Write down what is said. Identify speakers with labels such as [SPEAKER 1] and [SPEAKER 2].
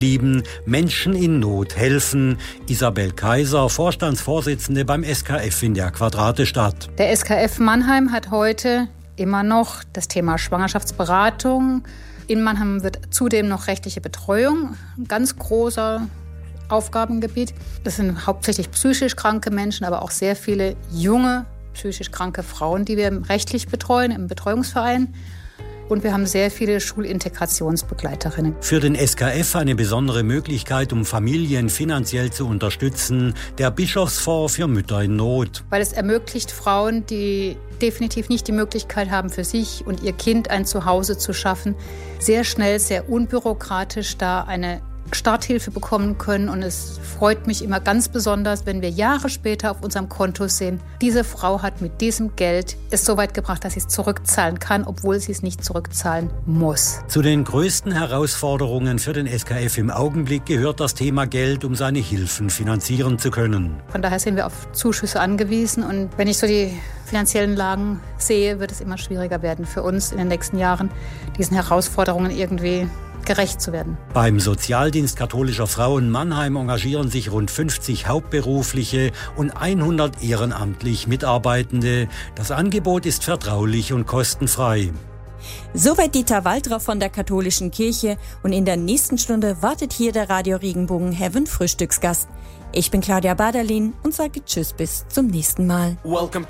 [SPEAKER 1] Lieben, Menschen in Not helfen. Isabel Kaiser, Vorstandsvorsitzende beim SKF in der Quadratestadt.
[SPEAKER 2] Der SKF Mannheim hat heute immer noch das Thema Schwangerschaftsberatung. In Mannheim wird zudem noch rechtliche Betreuung, ein ganz großer Aufgabengebiet. Das sind hauptsächlich psychisch kranke Menschen, aber auch sehr viele junge psychisch kranke Frauen, die wir rechtlich betreuen im Betreuungsverein. Und wir haben sehr viele Schulintegrationsbegleiterinnen.
[SPEAKER 1] Für den SKF eine besondere Möglichkeit, um Familien finanziell zu unterstützen, der Bischofsfonds für Mütter in Not.
[SPEAKER 2] Weil es ermöglicht Frauen, die definitiv nicht die Möglichkeit haben, für sich und ihr Kind ein Zuhause zu schaffen, sehr schnell, sehr unbürokratisch da eine Starthilfe bekommen können. Und es freut mich immer ganz besonders, wenn wir Jahre später auf unserem Konto sehen, diese Frau hat mit diesem Geld es so weit gebracht, dass sie es zurückzahlen kann, obwohl sie es nicht zurückzahlen muss.
[SPEAKER 1] Zu den größten Herausforderungen für den SKF im Augenblick gehört das Thema Geld, um seine Hilfen finanzieren zu können.
[SPEAKER 2] Von daher sind wir auf Zuschüsse angewiesen. Und wenn ich so die finanziellen Lagen sehe, wird es immer schwieriger werden für uns in den nächsten Jahren, diesen Herausforderungen irgendwie gerecht zu werden.
[SPEAKER 1] Beim Sozialdienst katholischer Frauen Mannheim engagieren sich rund 50 hauptberufliche und 100 ehrenamtlich Mitarbeitende. Das Angebot ist vertraulich und kostenfrei.
[SPEAKER 3] Soweit Dieter Waldrau von der katholischen Kirche, und in der nächsten Stunde wartet hier der Radio Regenbogen Heaven Frühstücksgast. Ich bin Claudia Baderlin und sage Tschüss bis zum nächsten Mal.
[SPEAKER 4] Welcome